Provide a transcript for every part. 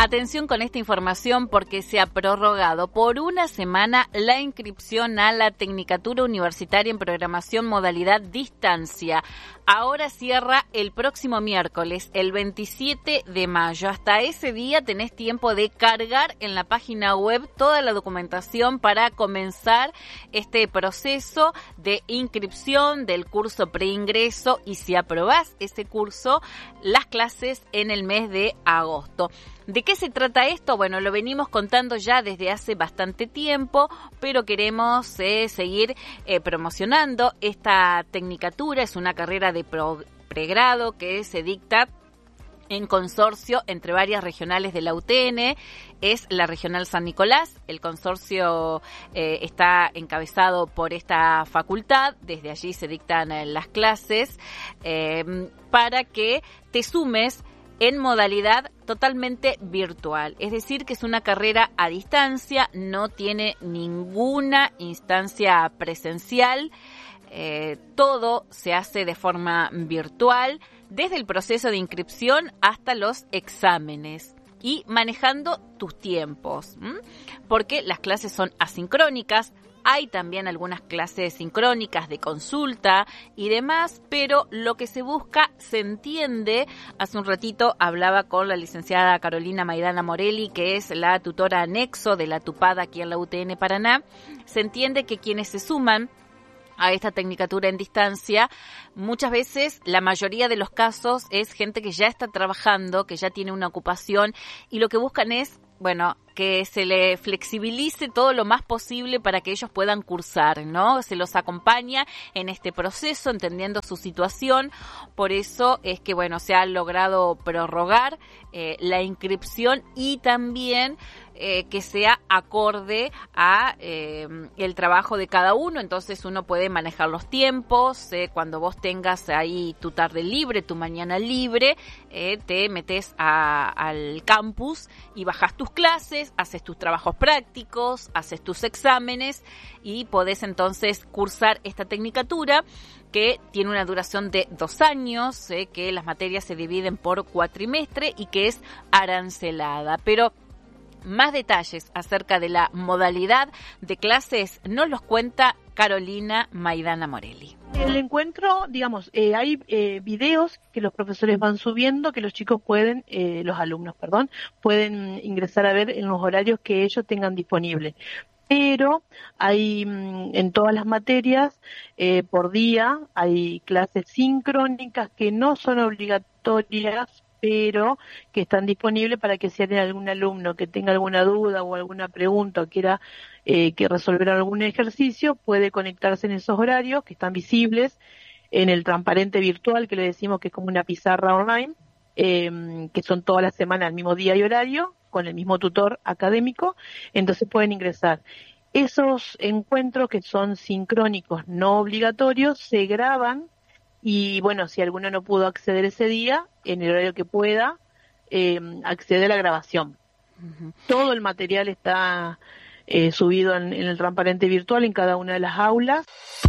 Atención con esta información porque se ha prorrogado por una semana la inscripción a la Tecnicatura Universitaria en Programación Modalidad Distancia. Ahora cierra el próximo miércoles, el 27 de mayo. Hasta ese día tenés tiempo de cargar en la página web toda la documentación para comenzar este proceso de inscripción del curso preingreso y si aprobás ese curso, las clases en el mes de agosto. ¿De qué se trata esto? Bueno, lo venimos contando ya desde hace bastante tiempo, pero queremos seguir promocionando esta tecnicatura. Es una carrera de pregrado que se dicta en consorcio entre varias regionales de la UTN. Es la Regional San Nicolás. El consorcio está encabezado por esta facultad. Desde allí se dictan las clases para que te sumes en modalidad totalmente virtual. Es decir, que es una carrera a distancia, no tiene ninguna instancia presencial. Todo se hace de forma virtual, desde el proceso de inscripción hasta los exámenes y manejando tus tiempos, porque las clases son asincrónicas. Hay también algunas clases sincrónicas de consulta y demás, pero lo que se busca se entiende. Hace un ratito hablaba con la licenciada Carolina Maidana Morelli, que es la tutora anexo de la TUPAD aquí en la UTN Paraná. Se entiende que quienes se suman a esta tecnicatura en distancia, muchas veces, la mayoría de los casos, es gente que ya está trabajando, que ya tiene una ocupación y lo que buscan es, bueno, que se le flexibilice todo lo más posible para que ellos puedan cursar, ¿no? Se los acompaña en este proceso, entendiendo su situación. Por eso es que, bueno, se ha logrado prorrogar la inscripción y también que sea acorde a el trabajo de cada uno. Entonces uno puede manejar los tiempos. Cuando vos tengas ahí tu tarde libre, tu mañana libre, te metes al campus y bajas tus clases, haces tus trabajos prácticos, haces tus exámenes y podés entonces cursar esta tecnicatura que tiene una duración de 2 años, que las materias se dividen por cuatrimestre y que es arancelada. Pero más detalles acerca de la modalidad de clases nos los cuenta Carolina Maidana Morelli. El encuentro, digamos, hay videos que los profesores van subiendo, que los chicos pueden, los alumnos, pueden ingresar a ver en los horarios que ellos tengan disponibles. Pero hay en todas las materias, por día, hay clases sincrónicas que no son obligatorias, pero que están disponibles para que si hay algún alumno que tenga alguna duda o alguna pregunta o quiera que resolver algún ejercicio, puede conectarse en esos horarios que están visibles en el transparente virtual, que le decimos que es como una pizarra online, que son todas las semanas al mismo día y horario, con el mismo tutor académico, entonces pueden ingresar. Esos encuentros que son sincrónicos, no obligatorios, se graban y bueno, si alguno no pudo acceder ese día, en el horario que pueda, accede a la grabación. Uh-huh. Todo el material está subido en el transparente virtual en cada una de las aulas.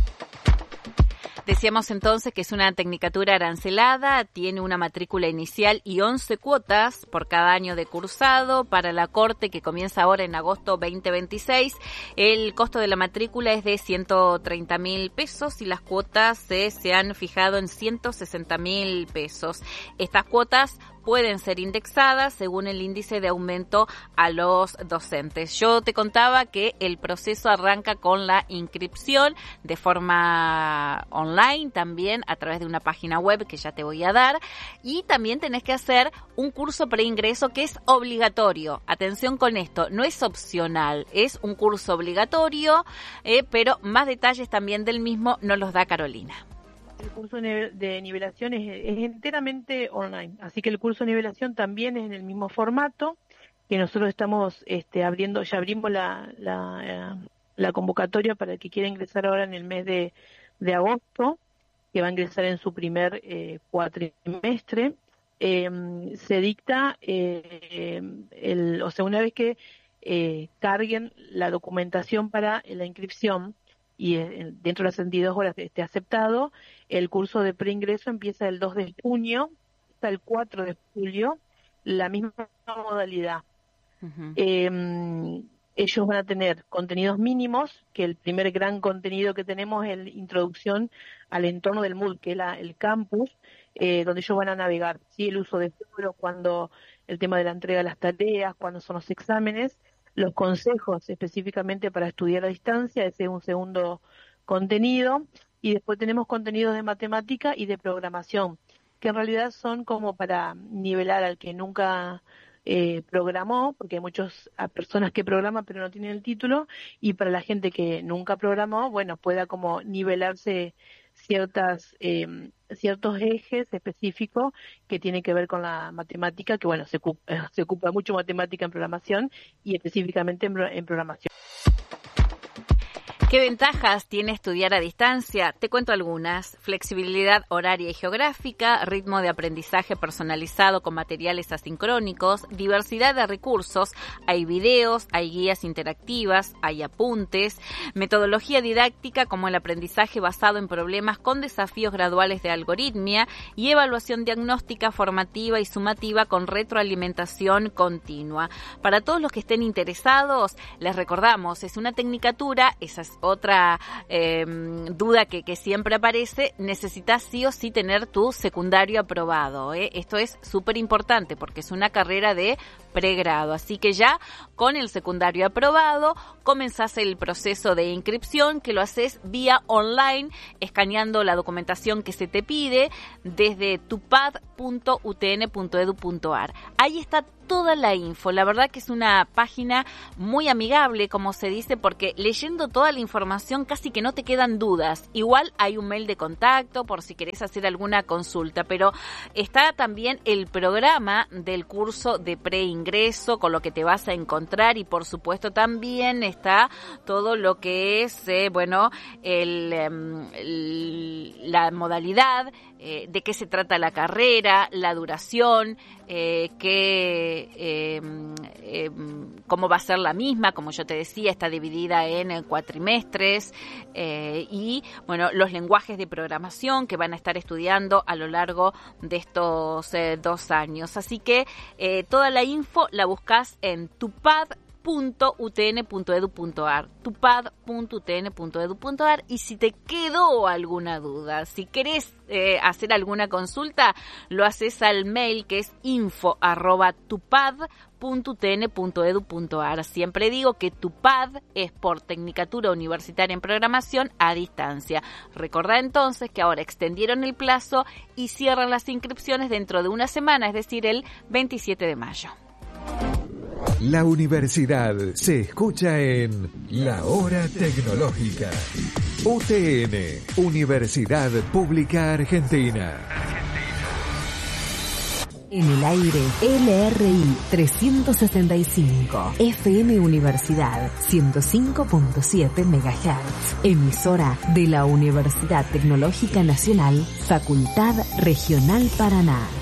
Decíamos entonces que es una tecnicatura arancelada, tiene una matrícula inicial y 11 cuotas por cada año de cursado. Para la corte, que comienza ahora en agosto 2026, el costo de la matrícula es de 130.000 pesos y las cuotas se han fijado en 160.000 pesos. Estas cuotas pueden ser indexadas según el índice de aumento a los docentes. Yo te contaba que el proceso arranca con la inscripción de forma online, también a través de una página web que ya te voy a dar, y también tenés que hacer un curso preingreso que es obligatorio. Atención con esto, no es opcional, es un curso obligatorio, pero más detalles también del mismo nos los da Carolina. El curso de nivelación es enteramente online, así que el curso de nivelación también es en el mismo formato que nosotros estamos abriendo, ya abrimos la convocatoria para el que quiera ingresar ahora en el mes de agosto, que va a ingresar en su primer cuatrimestre. Se dicta, una vez que carguen la documentación para la inscripción, y dentro de las 72 horas esté aceptado, el curso de preingreso empieza el 2 de junio hasta el 4 de julio. la misma modalidad. Uh-huh. Ellos van a tener contenidos mínimos, que el primer gran contenido que tenemos es la introducción al entorno del Moodle, que es el campus, donde ellos van a navegar, ¿sí? El uso de foros, cuando el tema de la entrega de las tareas, cuando son los exámenes, los consejos específicamente para estudiar a distancia, ese es un segundo contenido, y después tenemos contenidos de matemática y de programación, que en realidad son como para nivelar al que nunca programó, porque hay muchas personas que programan pero no tienen el título, y para la gente que nunca programó, bueno, pueda como nivelarse ciertos ejes específicos que tienen que ver con la matemática, que bueno, se ocupa mucho matemática en programación y específicamente en programación. ¿Qué ventajas tiene estudiar a distancia? Te cuento algunas. Flexibilidad horaria y geográfica, ritmo de aprendizaje personalizado con materiales asincrónicos, diversidad de recursos, hay videos, hay guías interactivas, hay apuntes, metodología didáctica como el aprendizaje basado en problemas con desafíos graduales de algoritmia y evaluación diagnóstica, formativa y sumativa con retroalimentación continua. Para todos los que estén interesados, les recordamos, es una tecnicatura, esa es otra duda que siempre aparece, necesitas sí o sí tener tu secundario aprobado, ¿eh? Esto es súper importante porque es una carrera de pregrado, así que ya con el secundario aprobado comenzás el proceso de inscripción, que lo haces vía online, escaneando la documentación que se te pide desde tupad.utn.edu.ar. Ahí está toda la info. La verdad que es una página muy amigable, como se dice, porque leyendo toda la información casi que no te quedan dudas. Igual hay un mail de contacto por si querés hacer alguna consulta, pero está también el programa del curso de preingreso con lo que te vas a encontrar, y por supuesto también está todo lo que es la modalidad, de qué se trata la carrera, la duración, cómo va a ser la misma. Como yo te decía, está dividida en cuatrimestres, y bueno, los lenguajes de programación que van a estar estudiando a lo largo de estos 2 años. Así que toda la info la buscas en tupad.utn.edu.ar, tupad.utn.edu.ar, y si te quedó alguna duda, si querés hacer alguna consulta, lo haces al mail que es info@tupad.utn.edu.ar. Siempre digo que TUPAD es por Tecnicatura Universitaria en Programación a Distancia. Recordá entonces que ahora extendieron el plazo y cierran las inscripciones dentro de una semana, es decir, el 27 de mayo. La universidad se escucha en La Hora Tecnológica. UTN, Universidad Pública Argentina. En el aire, LRI 365, FM Universidad 105.7 MHz, emisora de la Universidad Tecnológica Nacional, Facultad Regional Paraná.